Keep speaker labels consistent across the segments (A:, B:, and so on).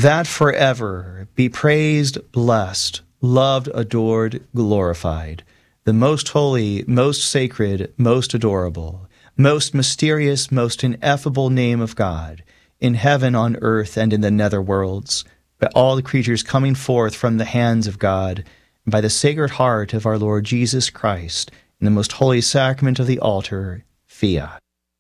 A: that forever be praised, blessed, loved, adored, glorified, the most holy, most sacred, most adorable, most mysterious, most ineffable name of God, in heaven, on earth, and in the nether worlds, by all the creatures coming forth from the hands of God, and by the Sacred Heart of our Lord Jesus Christ, in the most holy sacrament of the altar, fiat.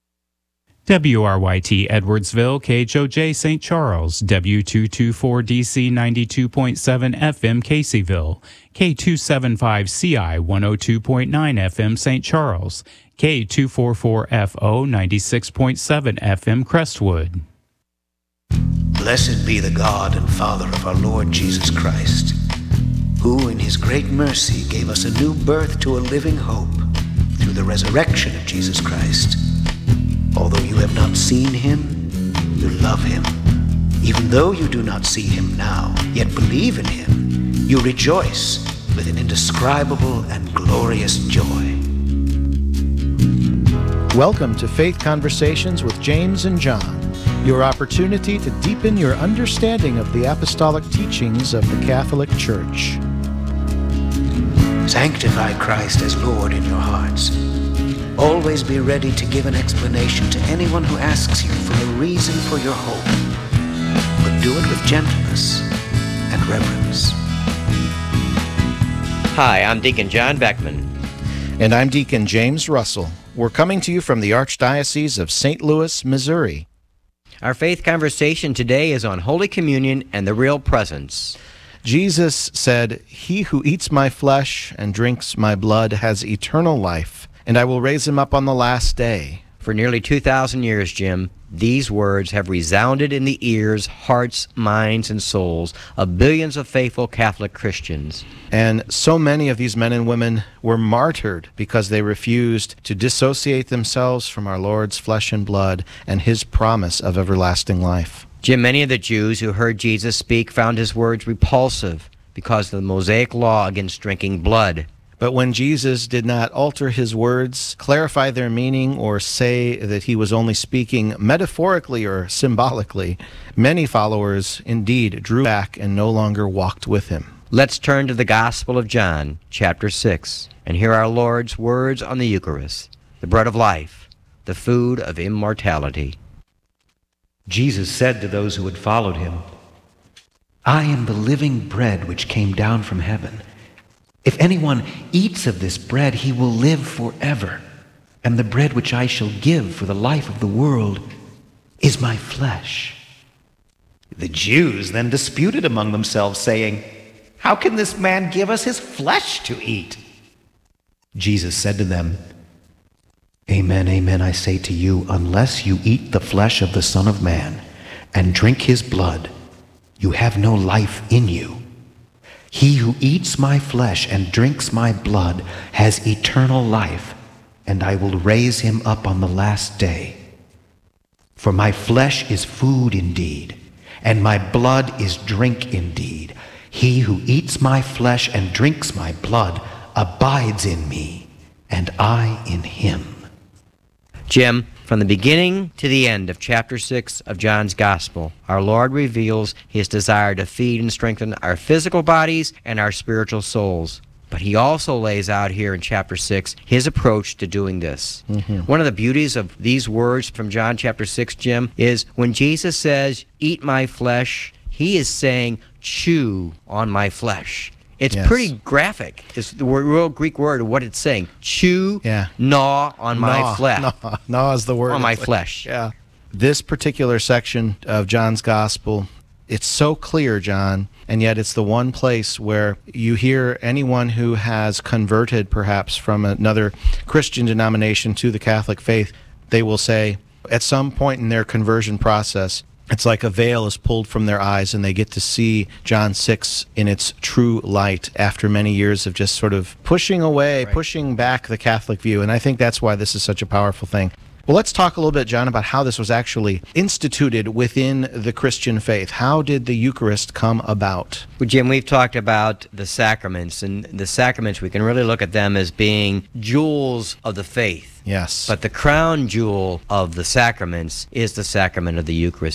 B: WRYT Edwardsville, KHOJ St. Charles, W224DC 92.7 FM Caseyville, K275CI 102.9 FM St. Charles, K244FO 96.7 FM Crestwood.
C: Blessed be the God and Father of our Lord Jesus Christ, who in his great mercy gave us a new birth to a living hope through the resurrection of Jesus Christ. Although you have not seen him, you love him. Even though you do not see him now, yet believe in him, you rejoice with an indescribable and glorious joy.
D: Welcome to Faith Conversations with James and John, your opportunity to deepen your understanding of the apostolic teachings of the Catholic Church.
C: Sanctify Christ as Lord in your hearts. Always be ready to give an explanation to anyone who asks you for a reason for your hope, but do it with gentleness and reverence.
E: Hi, I'm Deacon John Beckman.
D: And I'm Deacon James Russell. We're coming to you from the Archdiocese of St. Louis, Missouri.
E: Our faith conversation today is on Holy Communion and the Real Presence.
D: Jesus said, "He who eats my flesh and drinks my blood has eternal life, and I will raise him up on the last day."
E: For nearly 2,000 years, Jim, these words have resounded in the ears, hearts, minds, and souls of billions of faithful Catholic Christians.
D: And so many of these men and women were martyred because they refused to dissociate themselves from our Lord's flesh and blood and his promise of everlasting life.
E: Jim, many of the Jews who heard Jesus speak found his words repulsive because of the Mosaic law against drinking blood.
D: But when Jesus did not alter his words, clarify their meaning, or say that he was only speaking metaphorically or symbolically, many followers indeed drew back and no longer walked with him.
E: Let's turn to the Gospel of John, chapter 6, and hear our Lord's words on the Eucharist, the bread of life, the food of immortality.
C: Jesus said to those who had followed him, "I am the living bread which came down from heaven. If anyone eats of this bread, he will live forever. And the bread which I shall give for the life of the world is my flesh." The Jews then disputed among themselves, saying, "How can this man give us his flesh to eat?" Jesus said to them, "Amen, amen, I say to you, unless you eat the flesh of the Son of Man and drink his blood, you have no life in you. He who eats my flesh and drinks my blood has eternal life, and I will raise him up on the last day. For my flesh is food indeed, and my blood is drink indeed. He who eats my flesh and drinks my blood abides in me, and I in him."
E: Jim, from the beginning to the end of chapter 6 of John's Gospel, our Lord reveals his desire to feed and strengthen our physical bodies and our spiritual souls. But he also lays out here in chapter 6 his approach to doing this. One of the beauties of these words from John chapter 6, Jim, is when Jesus says, "Eat my flesh," he is saying, "Chew on my flesh." It's pretty graphic. It's the real Greek word of what it's saying. Chew, gnaw on my flesh.
D: Gnaw is the word.
E: On my flesh.
D: Yeah. This particular section of John's Gospel, it's so clear, John, and yet it's the one place where you hear anyone who has converted perhaps from another Christian denomination to the Catholic faith, they will say at some point in their conversion process, it's like a veil is pulled from their eyes and they get to see John 6 in its true light after many years of just sort of pushing away, pushing back the Catholic view. And I think that's why this is such a powerful thing. Well, let's talk a little bit, John, about how this was actually instituted within the Christian faith. How did the Eucharist come about?
E: Well, Jim, we've talked about the sacraments, and the sacraments, we can really look at them as being jewels of the faith.
D: Yes.
E: But the crown jewel of the sacraments is the sacrament of the Eucharist.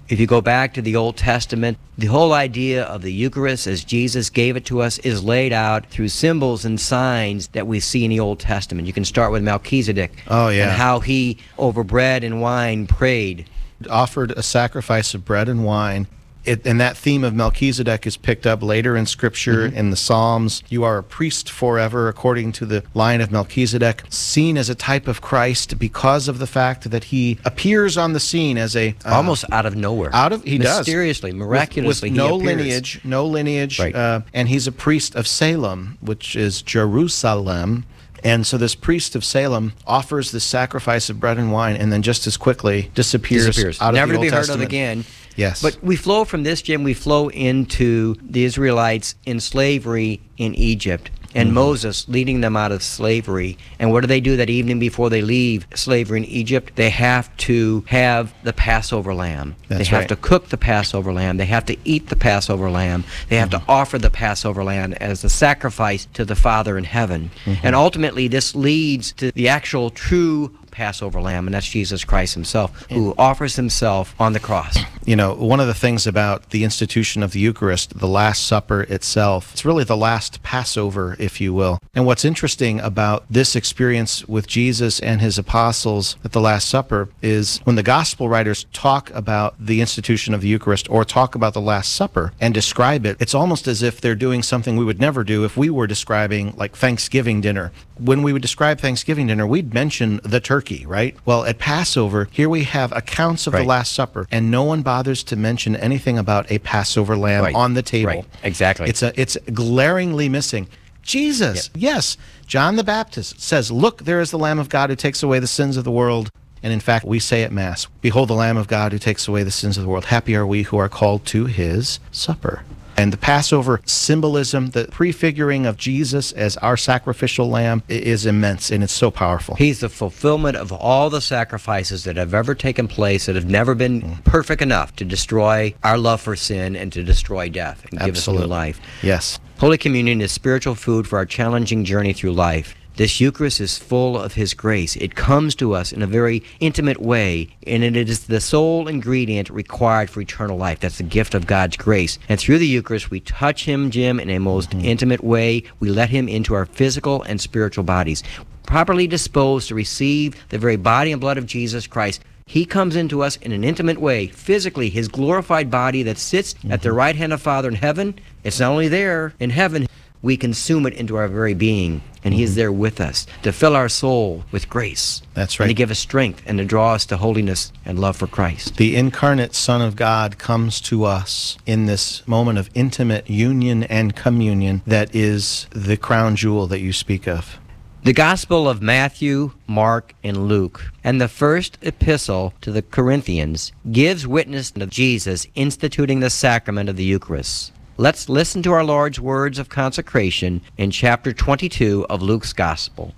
E: If you go back to the Old Testament, the whole idea of the Eucharist as Jesus gave it to us is laid out through symbols and signs that we see in the Old Testament. You can start with Melchizedek and how he, over bread and wine, prayed.
D: Offered a sacrifice of bread and wine. And that theme of Melchizedek is picked up later in Scripture, in the Psalms. You are a priest forever, according to the line of Melchizedek, seen as a type of Christ because of the fact that he appears on the scene as a...
E: almost out of nowhere.
D: He
E: mysteriously,
D: does.
E: miraculously,
D: with no
E: he appears.
D: no lineage.
E: Right.
D: And he's a priest of Salem, which is Jerusalem. And so this priest of Salem offers the sacrifice of bread and wine and then just as quickly disappears. Out
E: Never
D: of the
E: to be
D: Old
E: heard of
D: Testament.
E: again.
D: Yes.
E: But we flow from this, Jim, we flow into the Israelites in slavery in Egypt and Moses leading them out of slavery. And what do they do that evening before they leave slavery in Egypt? They have to have the Passover lamb.
D: That's
E: they have
D: right.
E: to cook the Passover lamb. They have to eat the Passover lamb. They have to offer the Passover lamb as a sacrifice to the Father in heaven. And ultimately, this leads to the actual true Passover lamb, and that's Jesus Christ himself, who offers himself on the cross.
D: You know, one of the things about the institution of the Eucharist, the Last Supper itself, it's really the last Passover, if you will. And what's interesting about this experience with Jesus and his apostles at the Last Supper is when the gospel writers talk about the institution of the Eucharist or talk about the Last Supper and describe it, it's almost as if they're doing something we would never do if we were describing like Thanksgiving dinner. When we would describe Thanksgiving dinner, we'd mention the turkey, right? Well, at Passover, here we have accounts of the Last Supper, and no one bothers to mention anything about a Passover lamb on the table.
E: Right, exactly.
D: It's glaringly missing. Jesus, yes, John the Baptist says, "Look, there is the Lamb of God who takes away the sins of the world." And in fact, we say at Mass, "Behold the Lamb of God who takes away the sins of the world. Happy are we who are called to his supper." And the Passover symbolism, the prefiguring of Jesus as our sacrificial lamb is immense, and it's so powerful.
E: He's the fulfillment of all the sacrifices that have ever taken place that have never been perfect enough to destroy our love for sin and to destroy death and give us new life.
D: Yes.
E: Holy Communion is spiritual food for our challenging journey through life. This Eucharist is full of His grace. It comes to us in a very intimate way, and it is the sole ingredient required for eternal life. That's the gift of God's grace. And through the Eucharist, we touch Him, Jim, in a most intimate way. We let Him into our physical and spiritual bodies. Properly disposed to receive the very body and blood of Jesus Christ, He comes into us in an intimate way, physically, His glorified body that sits at the right hand of Father in heaven. It's not only there in heaven, we consume it into our very being, and He is there with us to fill our soul with grace.
D: That's right.
E: And to give us strength and to draw us to holiness and love for Christ.
D: The incarnate Son of God comes to us in this moment of intimate union and communion that is the crown jewel that you speak of.
E: The Gospel of Matthew, Mark, and Luke, and the first epistle to the Corinthians gives witness of Jesus instituting the sacrament of the Eucharist. Let's listen to our Lord's words of consecration in chapter 22 of Luke's Gospel.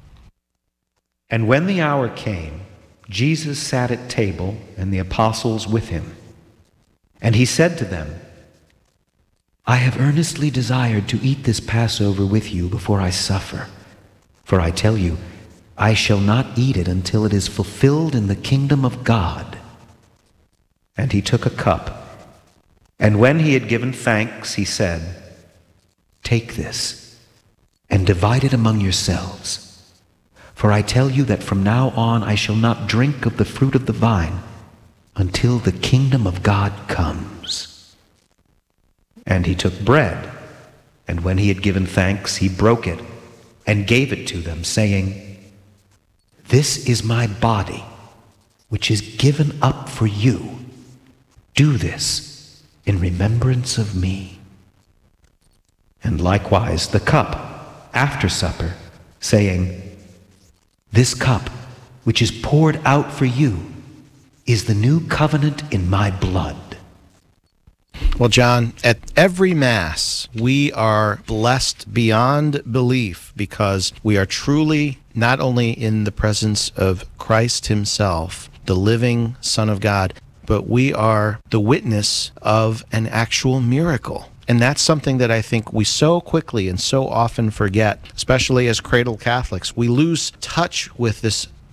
C: And when the hour came, Jesus sat at table, and the apostles with him. And he said to them, I have earnestly desired to eat this Passover with you before I suffer. For I tell you, I shall not eat it until it is fulfilled in the kingdom of God. And he took a cup, and when he had given thanks, he said, Take this, and divide it among yourselves. For I tell you that from now on I shall not drink of the fruit of the vine until the kingdom of God comes. And he took bread, and when he had given thanks, he broke it, and gave it to them, saying, This is my body, which is given up for you. Do this in remembrance of me. And likewise the cup after supper, saying, This cup, which is poured out for you, is the new covenant in my blood.
D: Well, John, at every Mass, we are blessed beyond belief because we are truly not only in the presence of Christ Himself, the living Son of God, but we are the witness of an actual miracle. And that's something that I think we so quickly and so often forget, especially as cradle Catholics. We lose touch with this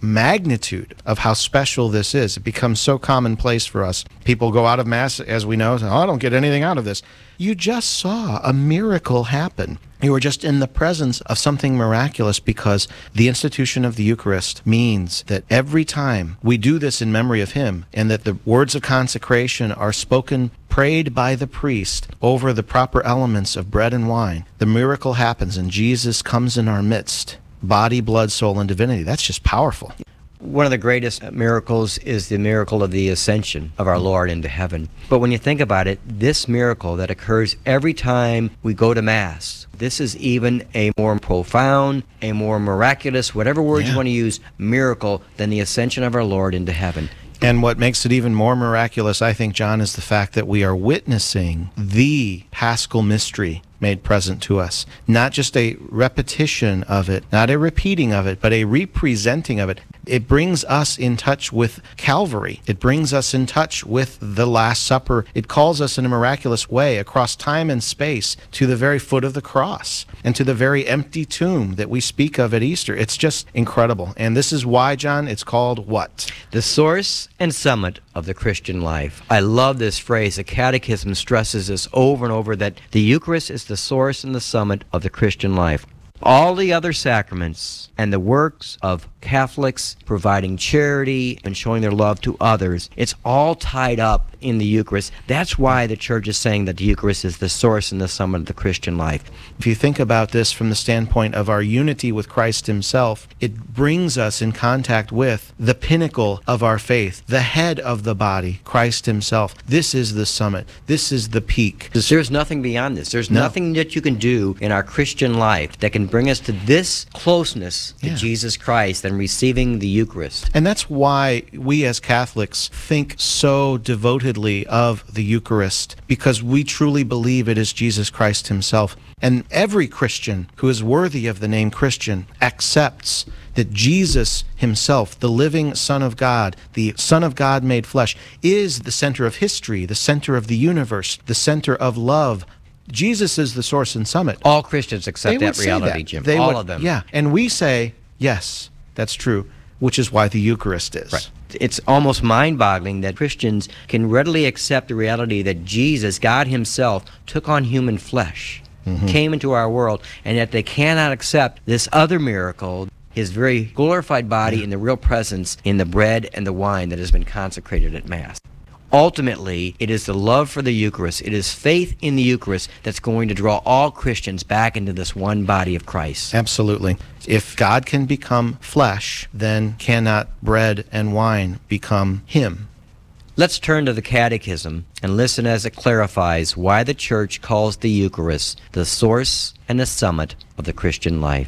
D: magnitude of how special this is. It becomes so commonplace for us. People go out of Mass, as we know, I don't get anything out of this. You just saw a miracle happen. You were just in the presence of something miraculous, because the institution of the Eucharist means that every time we do this in memory of Him, and that the words of consecration are spoken, prayed by the priest over the proper elements of bread and wine, the miracle happens and Jesus comes in our midst, body, blood, soul, and divinity. That's just powerful.
E: One of the greatest miracles is the miracle of the ascension of our Lord into heaven. But when you think about it, this miracle that occurs every time we go to Mass, this is even a more profound, a more miraculous, whatever word you want to use, miracle than the ascension of our Lord into heaven.
D: And what makes it even more miraculous, I think, John, is the fact that we are witnessing the Paschal mystery made present to us. Not just a repetition of it, not a repeating of it, but a representing of it. It brings us in touch with Calvary. It brings us in touch with the Last Supper. It calls us in a miraculous way across time and space to the very foot of the cross and to the very empty tomb that we speak of at Easter. It's just incredible. And this is why, John, it's called what?
E: The source and summit of the Christian life. I love this phrase. The Catechism stresses this over and over, that the Eucharist is the source and the summit of the Christian life. All the other sacraments and the works of Catholics providing charity and showing their love to others, it's all tied up in the Eucharist. That's why the Church is saying that the Eucharist is the source and the summit of the Christian life.
D: If you think about this from the standpoint of our unity with Christ Himself, it brings us in contact with the pinnacle of our faith, the head of the body, Christ Himself. This is the summit. This is the peak.
E: There's nothing beyond this. There's nothing that you can do in our Christian life that can bring us to this closeness to Jesus Christ and receiving the Eucharist.
D: And that's why we as Catholics think so devotedly of the Eucharist, because we truly believe it is Jesus Christ Himself. And every Christian who is worthy of the name Christian accepts that Jesus Himself, the living Son of God, the Son of God made flesh, is the center of history, the center of the universe, the center of love. Jesus is the source and summit.
E: All Christians accept that reality, Jim. All of them.
D: Yeah, and we say, yes, that's true, which is why the Eucharist is.
E: Right. It's almost mind-boggling that Christians can readily accept the reality that Jesus, God Himself, took on human flesh, came into our world, and yet they cannot accept this other miracle, His very glorified body in the real presence in the bread and the wine that has been consecrated at Mass. Ultimately, it is the love for the Eucharist, it is faith in the Eucharist that's going to draw all Christians back into this one body of Christ.
D: Absolutely. If God can become flesh, then cannot bread and wine become Him?
E: Let's turn to the Catechism and listen as it clarifies why the Church calls the Eucharist the source and the summit of the Christian life.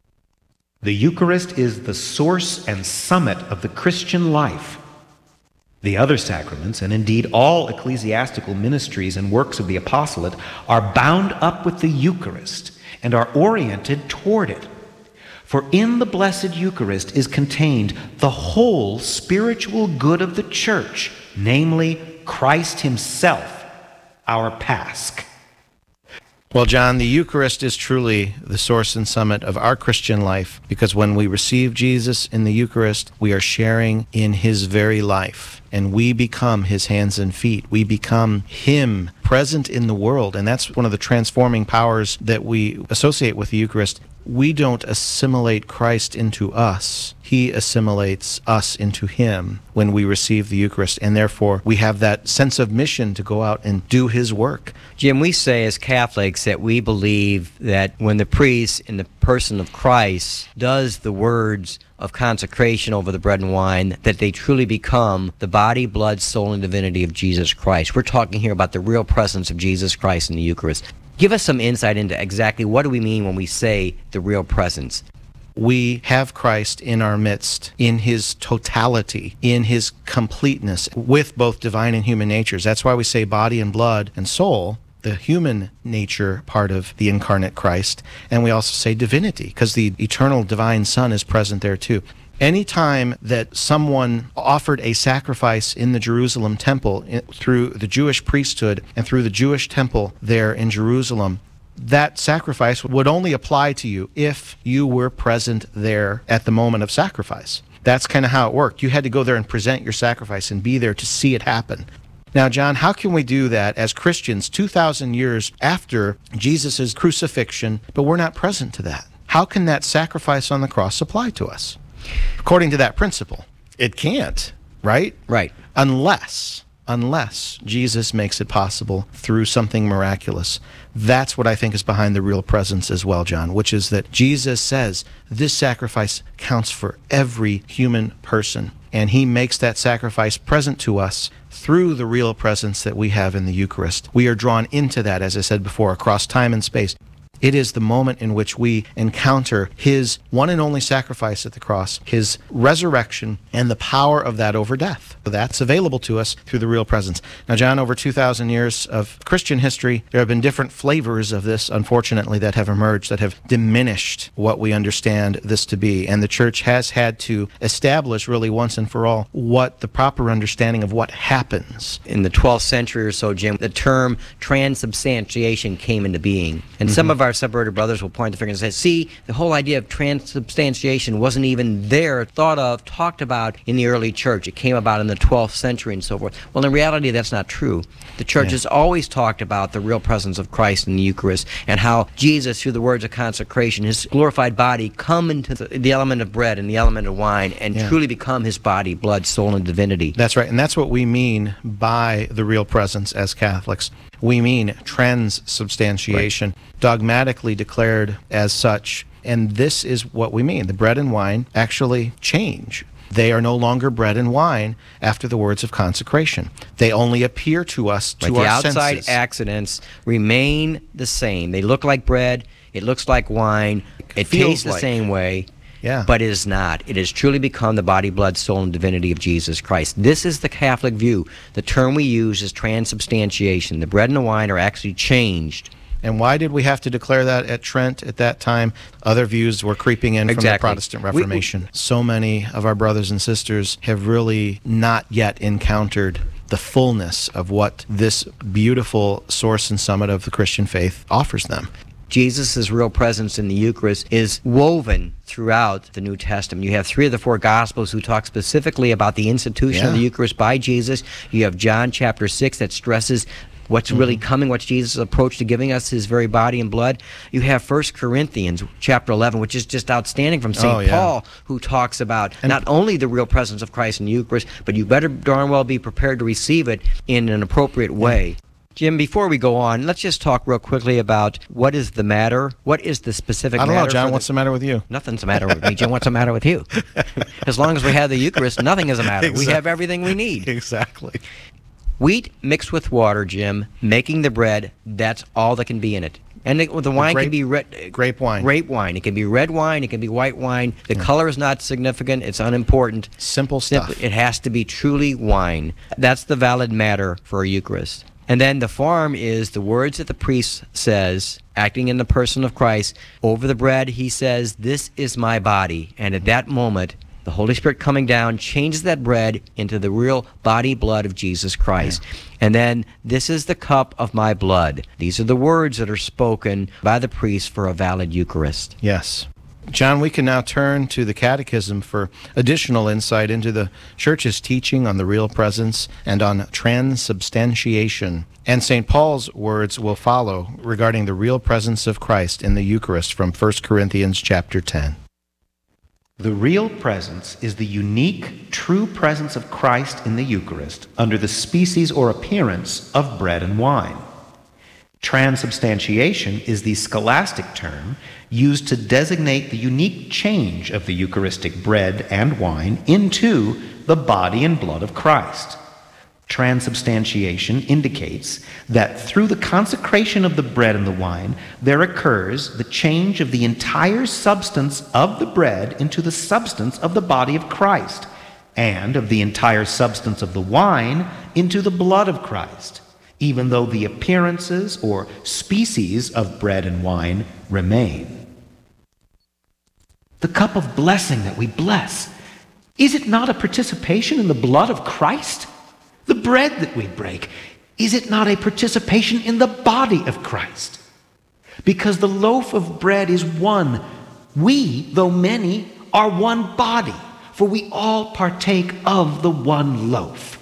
C: The Eucharist is the source and summit of the Christian life. The other sacraments, and indeed all ecclesiastical ministries and works of the apostolate, are bound up with the Eucharist and are oriented toward it. For in the Blessed Eucharist is contained the whole spiritual good of the Church, namely Christ Himself, our Pasch.
D: Well, John, the Eucharist is truly the source and summit of our Christian life, because when we receive Jesus in the Eucharist, we are sharing in His very life, and we become His hands and feet. We become Him present in the world, and that's one of the transforming powers that we associate with the Eucharist. We don't assimilate Christ into us. He assimilates us into Him when we receive the Eucharist, and therefore we have that sense of mission to go out and do His work.
E: Jim, we say as Catholics that we believe that when the priest in the person of Christ does the words of consecration over the bread and wine, that they truly become the body, blood, soul, and divinity of Jesus Christ. We're talking here about the real presence of Jesus Christ in the Eucharist. Give us some insight into exactly what do we mean when we say the real presence.
D: We have Christ in our midst, in His totality, in His completeness, with both divine and human natures. That's why we say body and blood and soul, the human nature part of the incarnate Christ. And we also say divinity, because the eternal divine Son is present there too. Any time that someone offered a sacrifice in the Jerusalem temple through the Jewish priesthood and through the Jewish temple there in Jerusalem, that sacrifice would only apply to you if you were present there at the moment of sacrifice. That's kind of how it worked. You had to go there and present your sacrifice and be there to see it happen. Now, John, how can we do that as Christians 2,000 years after Jesus' crucifixion, but we're not present to that? How can that sacrifice on the cross apply to us? According to that principle, it can't, right?
E: Right.
D: Unless Jesus makes it possible through something miraculous. That's what I think is behind the real presence as well, John, which is that Jesus says this sacrifice counts for every human person, and he makes that sacrifice present to us through the real presence that we have in the Eucharist. We are drawn into that, as I said before, across time and space. It is the moment in which we encounter his one and only sacrifice at the cross, his resurrection, and the power of that over death. That's available to us through the real presence. Now, John, over 2,000 years of Christian history, there have been different flavors of this, unfortunately, that have emerged, that have diminished what we understand this to be. And the church has had to establish, really once and for all, what the proper understanding of what happens.
E: In the 12th century or so, Jim, the term transubstantiation came into being. And some of our separated brothers will point the finger and say, see, the whole idea of transubstantiation wasn't even there, thought of, talked about in the early church. It came about in the 12th century and so forth. Well, in reality, that's not true. The church has always talked about the real presence of Christ in the Eucharist and how Jesus, through the words of consecration, his glorified body, come into the element of bread and the element of wine and truly become his body, blood, soul, and divinity.
D: That's right. And that's what we mean by the real presence as Catholics. We mean transubstantiation, dogmatically declared as such. And this is what we mean. The bread and wine actually change. They are no longer bread and wine after the words of consecration. They only appear to us, to our senses.
E: The outside accidents remain the same. They look like bread. It looks like wine. It tastes the same way.
D: Yeah.
E: But it is not. It has truly become the body, blood, soul, and divinity of Jesus Christ. This is the Catholic view. The term we use is transubstantiation. The bread and the wine are actually changed.
D: And why did we have to declare that at Trent at that time? Other views were creeping in from the Protestant Reformation. So many of our brothers and sisters have really not yet encountered the fullness of what this beautiful source and summit of the Christian faith offers them.
E: Jesus' real presence in the Eucharist is woven throughout the New Testament. You have 3 of the 4 Gospels who talk specifically about the institution of the Eucharist by Jesus. You have John chapter 6 that stresses what's really coming, what's Jesus' approach to giving us his very body and blood. You have 1 Corinthians chapter 11, which is just outstanding from St. Paul, who talks about not only the real presence of Christ in the Eucharist, but you better darn well be prepared to receive it in an appropriate way. Jim, before we go on, let's just talk real quickly about what is the matter. What is the specific matter?
D: I don't know, John. What's the matter with you?
E: Nothing's the matter with me, Jim. What's the matter with you? As long as we have the Eucharist, nothing is the matter.
D: Exactly.
E: We have everything we need.
D: Exactly.
E: Wheat mixed with water, Jim, making the bread, that's all that can be in it. And the wine can be
D: grape wine.
E: Grape wine. It can be red wine. It can be white wine. The color is not significant. It's unimportant.
D: Simple stuff.
E: It has to be truly wine. That's the valid matter for a Eucharist. And then the form is the words that the priest says, acting in the person of Christ. Over the bread, he says, "This is my body." And at that moment, the Holy Spirit coming down changes that bread into the real body, blood of Jesus Christ. And then, "This is the cup of my blood." These are the words that are spoken by the priest for a valid Eucharist.
D: Yes. John, we can now turn to the Catechism for additional insight into the Church's teaching on the real presence and on transubstantiation. And St. Paul's words will follow regarding the real presence of Christ in the Eucharist from 1 Corinthians chapter 10.
C: The real presence is the unique, true presence of Christ in the Eucharist under the species or appearance of bread and wine. Transubstantiation is the scholastic term used to designate the unique change of the Eucharistic bread and wine into the body and blood of Christ. Transubstantiation indicates that through the consecration of the bread and the wine, there occurs the change of the entire substance of the bread into the substance of the body of Christ, and of the entire substance of the wine into the blood of Christ, even though the appearances or species of bread and wine remain. The cup of blessing that we bless, is it not a participation in the blood of Christ? The bread that we break, is it not a participation in the body of Christ? Because the loaf of bread is one. We, though many, are one body, for we all partake of the one loaf.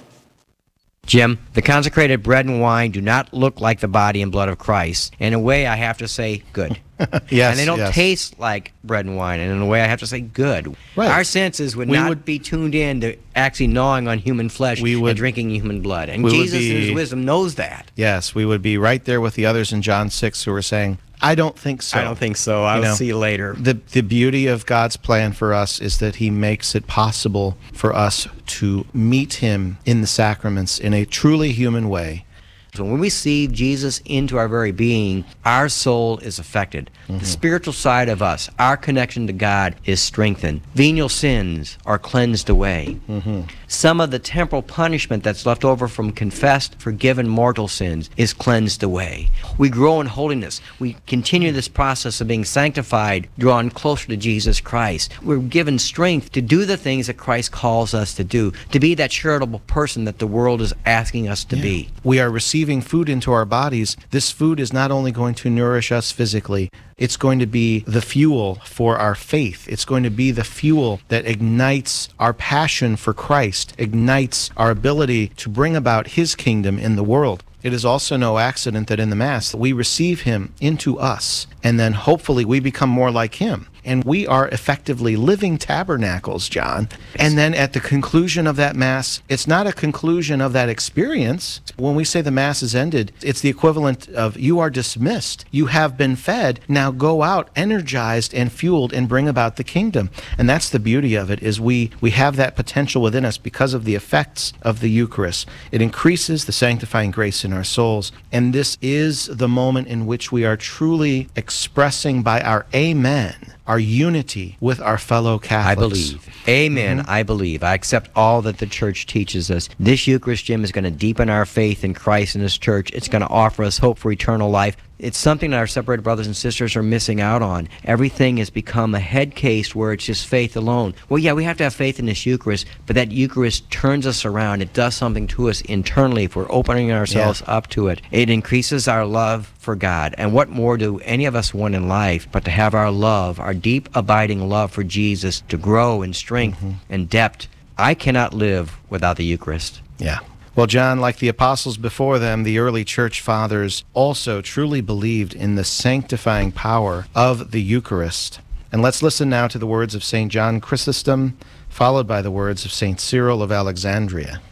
E: Jim, the consecrated bread and wine do not look like the body and blood of Christ. In a way, I have to say, good.
D: Yes,
E: and they don't
D: yes.
E: taste like bread and wine. And in a way, I have to say, good.
D: Right.
E: Our senses would
D: We
E: not
D: would-
E: be tuned in to actually gnawing on human flesh
D: We would-
E: and drinking human blood. And
D: we would
E: Jesus, in his
D: be-
E: wisdom, knows that.
D: Yes, we would be right there with the others in John 6 who were saying, I don't think so.
E: I don't think so. I'll
D: know,
E: see you later.
D: The beauty of God's plan for us is that he makes it possible for us to meet him in the sacraments in a truly human way.
E: So when we receive Jesus into our very being, our soul is affected. The spiritual side of us, our connection to God, is strengthened. Venial sins are cleansed away. Some of the temporal punishment that's left over from confessed, forgiven mortal sins is cleansed away. We grow in holiness. We continue this process of being sanctified, drawn closer to Jesus Christ. We're given strength to do the things that Christ calls us to do, to be that charitable person that the world is asking us to be.
D: We are receiving food into our bodies. This food is not only going to nourish us physically, it's going to be the fuel for our faith. It's going to be the fuel that ignites our passion for Christ, ignites our ability to bring about his kingdom in the world. It is also no accident that in the Mass we receive him into us, and then hopefully we become more like him. And we are effectively living tabernacles, John. And then at the conclusion of that Mass, it's not a conclusion of that experience. When we say the Mass is ended, it's the equivalent of you are dismissed. You have been fed. Now go out energized and fueled and bring about the kingdom. And that's the beauty of it, is we have that potential within us because of the effects of the Eucharist. It increases the sanctifying grace in our souls. And this is the moment in which we are truly expressing by our amen our unity with our fellow Catholics.
E: I believe. Amen. I believe. I accept all that the Church teaches us. This Eucharist, Jim, is going to deepen our faith in Christ and his Church. It's going to offer us hope for eternal life. It's something that our separated brothers and sisters are missing out on. Everything has become a head case where it's just faith alone. Well, yeah, we have to have faith in this Eucharist, but that Eucharist turns us around. It does something to us internally if we're opening ourselves up to it. It increases our love for God. And what more do any of us want in life but to have our love, our deep, abiding love for Jesus, to grow in strength and depth? I cannot live without the Eucharist.
D: Yeah. Well, John, like the apostles before them, the early church fathers also truly believed in the sanctifying power of the Eucharist. And let's listen now to the words of St. John Chrysostom, followed by the words of St. Cyril of Alexandria.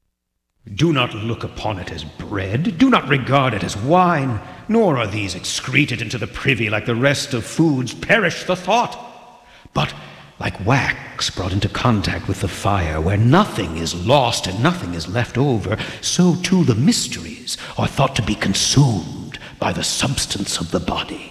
F: Do not look upon it as bread, do not regard it as wine, nor are these excreted into the privy like the rest of foods. Perish the thought. But like wax brought into contact with the fire, where nothing is lost and nothing is left over, so too the mysteries are thought to be consumed by the substance of the body.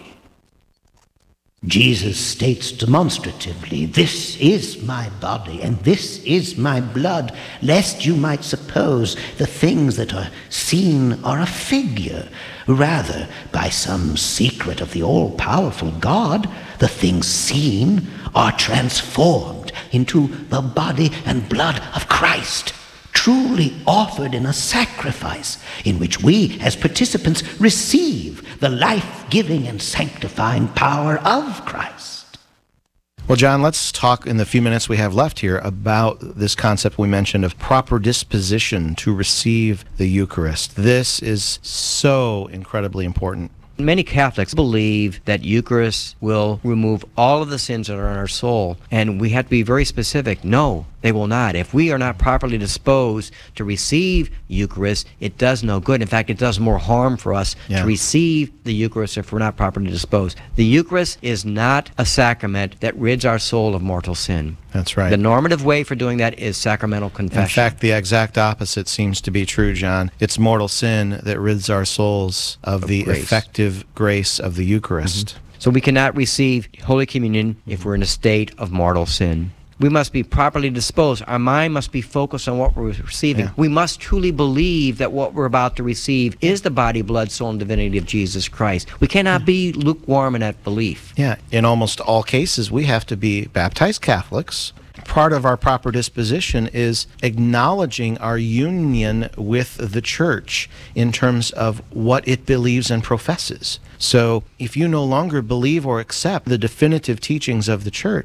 F: Jesus states demonstratively, "This is my body, and this is my blood," lest you might suppose the things that are seen are a figure. Rather, by some secret of the all-powerful God, the things seen are transformed into the body and blood of Christ, truly offered in a sacrifice in which we, as participants, receive the life-giving and sanctifying power of Christ.
D: Well, John, let's talk in the few minutes we have left here about this concept we mentioned of proper disposition to receive the Eucharist. This is so incredibly important.
E: Many Catholics believe that Eucharist will remove all of the sins that are in our soul, and we have to be very specific. No, they will not. If we are not properly disposed to receive Eucharist, it does no good. In fact, it does more harm for us to receive the Eucharist if we're not properly disposed. The Eucharist is not a sacrament that rids our soul of mortal sin.
D: That's right.
E: The normative way for doing that is sacramental confession.
D: In fact, the exact opposite seems to be true, John. It's mortal sin that rids our souls of the
E: grace.
D: effective grace of the Eucharist.
E: So we cannot receive Holy Communion if we're in a state of mortal sin. We must be properly disposed. Our mind must be focused on what we're receiving.
D: Yeah.
E: We must truly believe that what we're about to receive is the body, blood, soul, and divinity of Jesus Christ. We cannot be lukewarm in that belief.
D: Yeah, in almost all cases, we have to be baptized Catholics. Part of our proper disposition is acknowledging our union with the Church in terms of what it believes and professes. So if you no longer believe or accept the definitive teachings of the Church,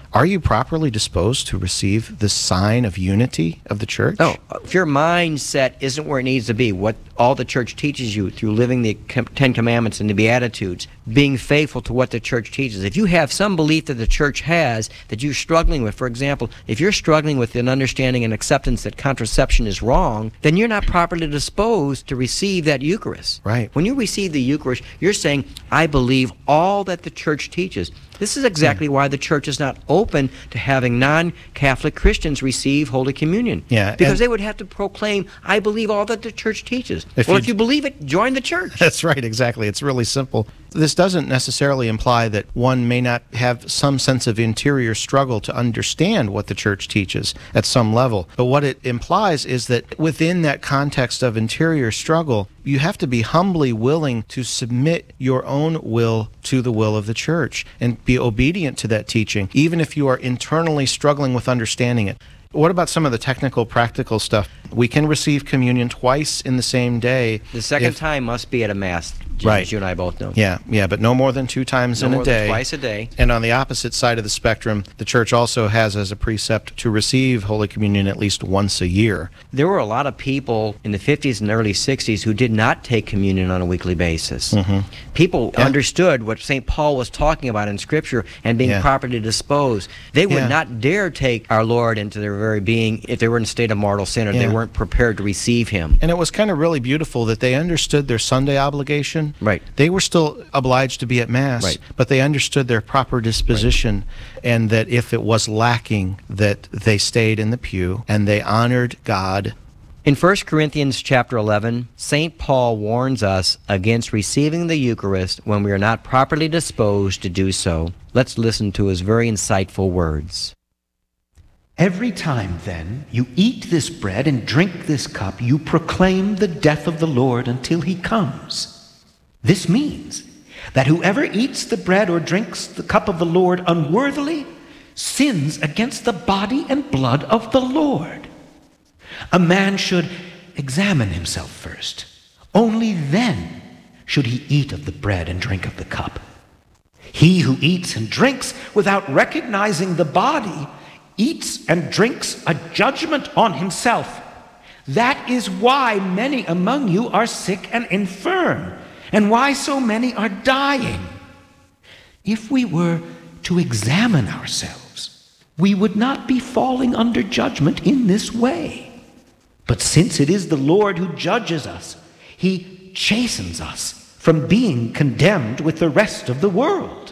D: Are you properly disposed to receive the sign of unity of the church?
E: No, if your mindset isn't where it needs to be, what all the church teaches you through living the Ten Commandments and the Beatitudes, being faithful to what the church teaches. If you have some belief that the church has that you're struggling with, for example, if you're struggling with an understanding and acceptance that contraception is wrong, then you're not properly disposed to receive that Eucharist.
D: Right.
E: When you receive the Eucharist, you're saying, I believe all that the church teaches. This is exactly why the church is not open to having non-Catholic Christians receive Holy Communion.
D: Yeah,
E: because they would have to proclaim, I believe all that the church teaches. If you believe it, join the church.
D: That's right, exactly. It's really simple. This doesn't necessarily imply that one may not have some sense of interior struggle to understand what the church teaches at some level. But what it implies is that within that context of interior struggle, you have to be humbly willing to submit your own will to the will of the church and be obedient to that teaching, even if you are internally struggling with understanding it. What about some of the technical, practical stuff? We can receive communion twice in the same day.
E: The second time must be at a Mass, Jim,
D: right.
E: As you and I both know.
D: Yeah, but no more than 2 times in a day.
E: No more than twice a day.
D: And on the opposite side of the spectrum, the church also has as a precept to receive Holy Communion at least once a year.
E: There were a lot of people in the 50s and early 60s who did not take communion on a weekly basis.
D: Mm-hmm.
E: People understood what St. Paul was talking about in Scripture and being properly disposed. They would not dare take our Lord into their very being if they were in a state of mortal sin or they weren't prepared to receive Him.
D: And it was kind of really beautiful that they understood their Sunday obligation.
E: Right.
D: They were still obliged to be at Mass, but they understood their proper disposition and that if it was lacking, that they stayed in the pew and they honored God.
E: In 1 Corinthians chapter 11, St. Paul warns us against receiving the Eucharist when we are not properly disposed to do so. Let's listen to his very insightful words.
F: Every time, then, you eat this bread and drink this cup, you proclaim the death of the Lord until He comes. This means that whoever eats the bread or drinks the cup of the Lord unworthily sins against the body and blood of the Lord. A man should examine himself first. Only then should he eat of the bread and drink of the cup. He who eats and drinks without recognizing the body eats and drinks a judgment on himself. That is why many among you are sick and infirm, and why so many are dying. If we were to examine ourselves, we would not be falling under judgment in this way. But since it is the Lord who judges us, He chastens us from being condemned with the rest of the world.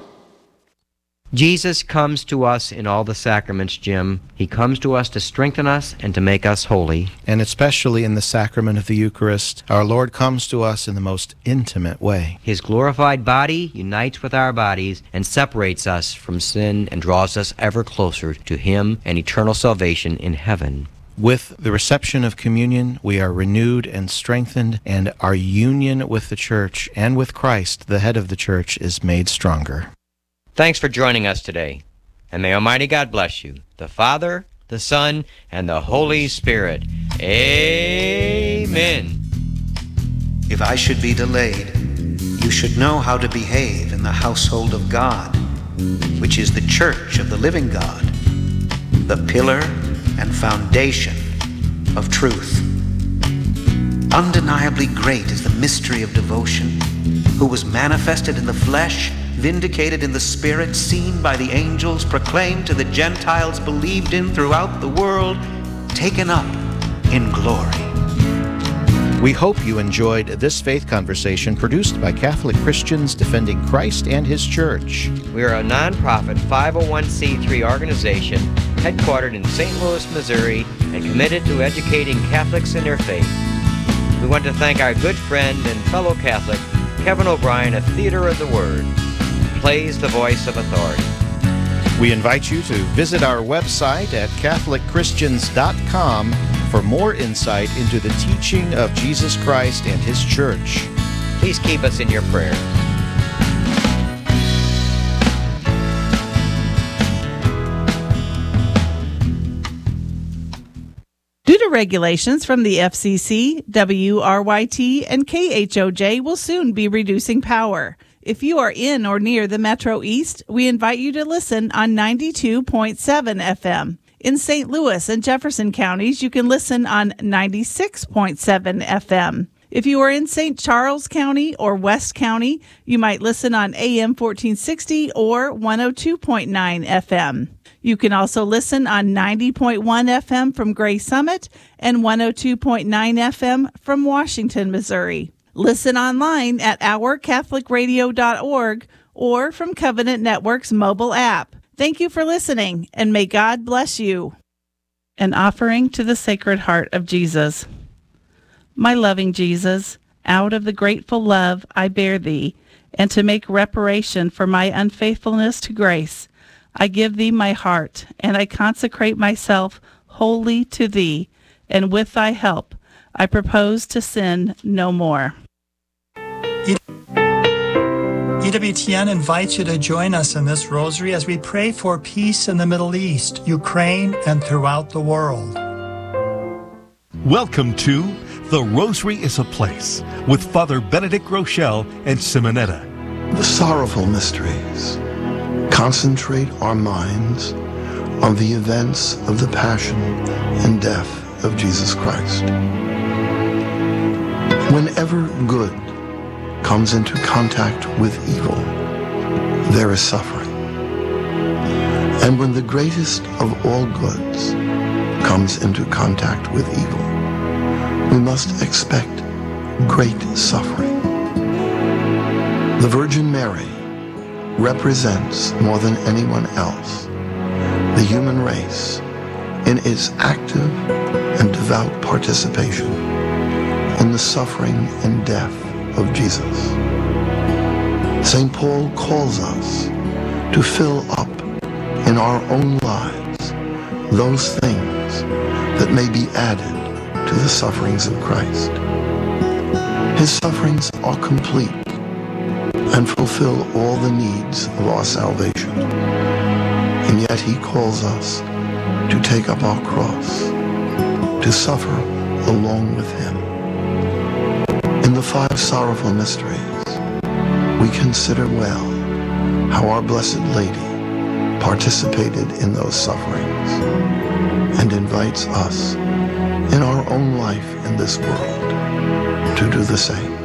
E: Jesus comes to us in all the sacraments, Jim. He comes to us to strengthen us and to make us holy.
D: And especially in the sacrament of the Eucharist, our Lord comes to us in the most intimate way.
E: His glorified body unites with our bodies and separates us from sin and draws us ever closer to Him and eternal salvation in heaven.
D: With the reception of communion, we are renewed and strengthened, and our union with the Church and with Christ, the head of the Church, is made stronger.
E: Thanks for joining us today, and may Almighty God bless you, the Father, the Son, and the Holy Spirit. Amen.
C: If I should be delayed, you should know how to behave in the household of God, which is the church of the living God, the pillar and foundation of truth. Undeniably great is the mystery of devotion, who was manifested in the flesh, vindicated in the Spirit, seen by the angels, proclaimed to the Gentiles, believed in throughout the world, taken up in glory.
D: We hope you enjoyed this faith conversation produced by Catholic Christians defending Christ and His Church.
E: We are a non-profit 501c3 organization headquartered in St. Louis, Missouri, and committed to educating Catholics in their faith. We want to thank our good friend and fellow Catholic, Kevin O'Brien of Theater of the Word, who plays the voice of authority.
D: We invite you to visit our website at CatholicChristians.com for more insight into the teaching of Jesus Christ and His Church.
E: Please keep us in your prayers.
G: Due to regulations from the FCC, WRYT, and KHOJ will soon be reducing power. If you are in or near the Metro East, we invite you to listen on 92.7 FM. In St. Louis and Jefferson counties, you can listen on 96.7 FM. If you are in St. Charles County or West County, you might listen on AM 1460 or 102.9 FM. You can also listen on 90.1 FM from Gray Summit and 102.9 FM from Washington, Missouri. Listen online at ourcatholicradio.org or from Covenant Network's mobile app. Thank you for listening, and may God bless you. An offering to the Sacred Heart of Jesus. My loving Jesus, out of the grateful love I bear thee, and to make reparation for my unfaithfulness to grace, I give thee my heart, and I consecrate myself wholly to thee, and with thy help I propose to sin no more.
H: EWTN invites you to join us in this rosary as we pray for peace in the Middle East, Ukraine, and throughout the world.
I: Welcome to The Rosary is a Place with Father Benedict Rochelle and Simonetta.
J: The sorrowful mysteries concentrate our minds on the events of the passion and death of Jesus Christ. Whenever good comes into contact with evil, there is suffering. And when the greatest of all goods comes into contact with evil, we must expect great suffering. The Virgin Mary represents more than anyone else the human race in its active and devout participation in the suffering and death of Jesus. St. Paul calls us to fill up in our own lives those things that may be added to the sufferings of Christ. His sufferings are complete and fulfill all the needs of our salvation. And yet he calls us to take up our cross, to suffer along with him. In the 5 sorrowful mysteries, we consider well how our Blessed Lady participated in those sufferings and invites us in our own life in this world to do the same.